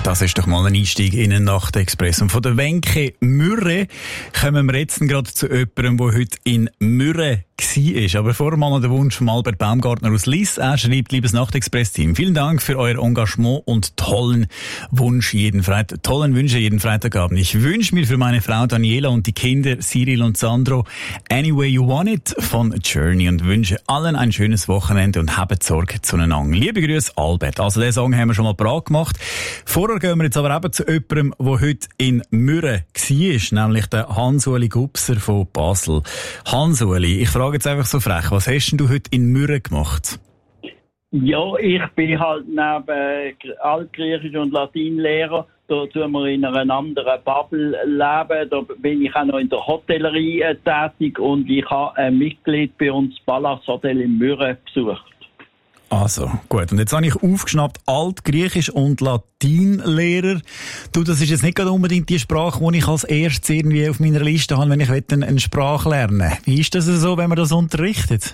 Das ist doch mal ein Einstieg in den Nachtexpress. Und von der Wenke Mürre kommen wir jetzt gerade zu jemandem, der heute in Mürre war. Aber vorher mal noch der Wunsch von Albert Baumgartner aus Liss. Er schreibt: Liebes Nachtexpress-Team, vielen Dank für euer Engagement und tollen Wünsche jeden Freitagabend. Ich wünsche mir für meine Frau Daniela und die Kinder Cyril und Sandro Anyway You Want It von Journey und wünsche allen ein schönes Wochenende und habt Sorge zueinander. Liebe Grüße, Albert. Also den Song haben wir schon mal parat gemacht. Vorher gehen wir jetzt aber eben zu jemandem, der heute in Mürre war, nämlich der Hans-Uli Gubser von Basel. Hans-Uli, ich frage jetzt einfach so frech, was hast denn du heute in Mürre gemacht? Ja, ich bin halt neben Altgriechisch und Latinlehrer. Da tun wir in einer anderen Bubble leben. Da bin ich auch noch in der Hotellerie tätig und ich habe ein Mitglied bei uns Palace Hotel in Mürre besucht. Also, gut. Und jetzt habe ich aufgeschnappt, Altgriechisch und Latinlehrer. Du, das ist jetzt nicht gerade unbedingt die Sprache, die ich als erstes irgendwie auf meiner Liste habe, wenn ich eine Sprache lernen. Wie ist das so, wenn man das unterrichtet?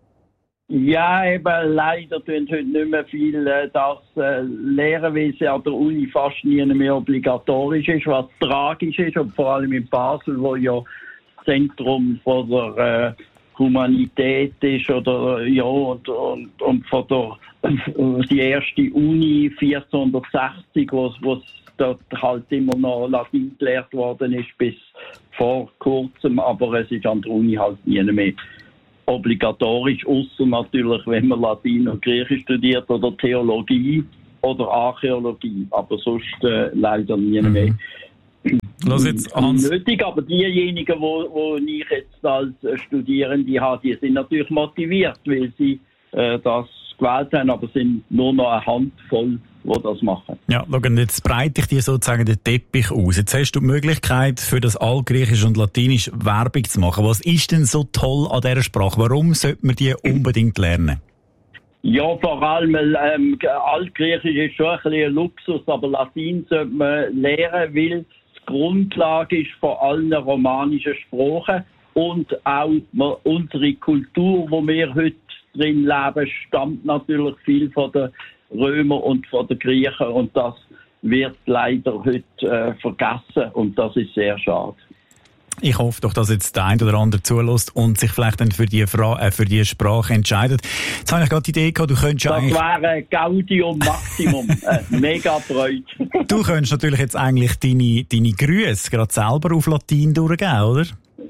Ja, eben, leider tun heute nicht mehr viel das lehren, weil es an der Uni fast nie mehr obligatorisch ist, was tragisch ist. Und vor allem in Basel, wo ja das Zentrum von der Humanität ist, oder ja, und von der die erste Uni 1460, wo dort halt immer noch Latein gelehrt worden ist bis vor kurzem, aber es ist an der Uni halt nie mehr obligatorisch, außer natürlich, wenn man Latein und Griechisch studiert oder Theologie oder Archäologie, aber sonst leider nie mehr. Lass jetzt, Hans. Nötig, aber diejenigen, wo ich jetzt als Studierende habe, die sind natürlich motiviert, weil sie das gewählt haben, aber es sind nur noch eine Handvoll, die das machen. Ja, schau, jetzt breite ich dir sozusagen den Teppich aus. Jetzt hast du die Möglichkeit, für das Altgriechisch und Latinisch Werbung zu machen. Was ist denn so toll an dieser Sprache? Warum sollte man die unbedingt lernen? Ja, vor allem Altgriechisch ist schon ein bisschen ein Luxus, aber Latein sollte man lernen, weil Grundlage ist von allen romanischen Sprachen und auch unsere Kultur, wo wir heute drin leben, stammt natürlich viel von den Römern und von den Griechen und das wird leider heute vergessen und das ist sehr schade. Ich hoffe doch, dass jetzt der ein oder andere zulässt und sich vielleicht dann für die Sprache entscheidet. Jetzt habe ich gerade die Idee gehabt, du könntest ja eigentlich... Das wäre Gaudium Maximum. Mega Freude. Du könntest natürlich jetzt eigentlich deine Grüße gerade selber auf Latein durchgeben, oder?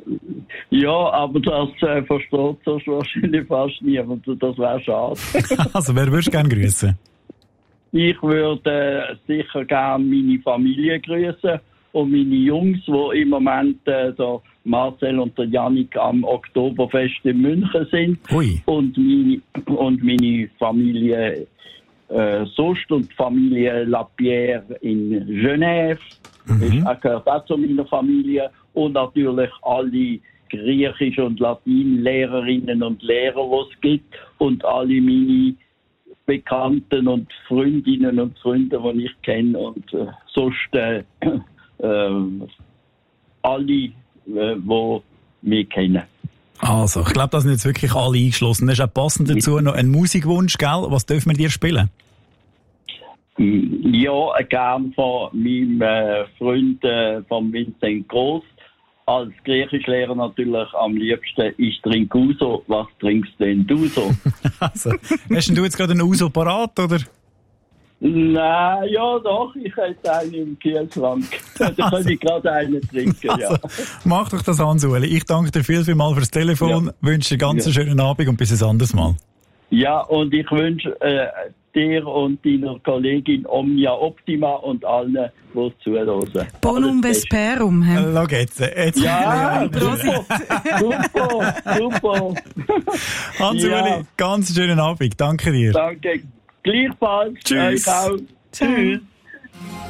Ja, aber das versteht sonst wahrscheinlich fast niemand. Das wäre schade. Also, wer würdest du gerne grüßen? Ich würde sicher gerne meine Familie grüßen. Und meine Jungs, die im Moment der Marcel und der Jannik am Oktoberfest in München sind. Ui. Und meine Familie sonst und die Familie Lapierre in Genève. Gehört auch zu meiner Familie. Und natürlich alle Griechisch- und Latinlehrerinnen und Lehrer, die es gibt. Und alle meine Bekannten und Freundinnen und Freunde, die ich kenne. Und sonst... alle, die mich kennen. Also, ich glaube, da sind jetzt wirklich alle eingeschlossen. Da ist auch passend dazu noch ein Musikwunsch, gell? Was dürfen wir dir spielen? Ja, gern von meinem Freund von Vincent Gross. Als Griechischlehrer natürlich am liebsten, ich trinke Uso. Was trinkst denn du so? Also, hast denn du jetzt gerade einen Uso parat, oder? Nein, ja doch, ich hätte einen im Kühlschrank. Da kann ich gerade einen trinken, ja. Also, mach doch das, Hans-Uli. Ich danke dir vielmals fürs Telefon, wünsche dir ganz einen schönen Abend und bis ein anderes Mal. Ja, und ich wünsche dir und deiner Kollegin Omnia Optima und allen, die zuhören. Bonum Vesperum. Schau jetzt. Ja, super. Hans-Uli, ganz schönen Abend. Danke dir. Danke. Gleichfalls. Tschüss. Tschüss.